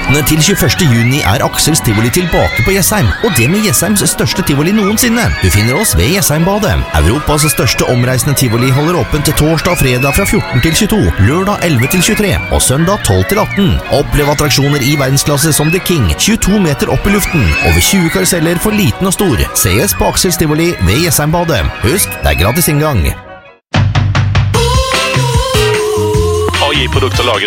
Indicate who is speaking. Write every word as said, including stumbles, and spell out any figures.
Speaker 1: åttende til tjueførste juni er Aksels Tivoli tilbake på Jessheim, og det med Jessheims største tivoli noensinne. Du finner oss ved Jessheimbadet. Europas største omreisende tivoli holder åpent til torsdag og fredag fra fjorten til tjueto, lørdag elleve til tjuetre og søndag tolv til atten. Opplev attraksjoner i verdensklasse som The King, tjueto meter opp i luften, over tjue karuseller for liten og stor. Ses på Aksels Tivoli ved Jessheimbadet. Husk, det er gratis inngang.
Speaker 2: A J Produkt og Lager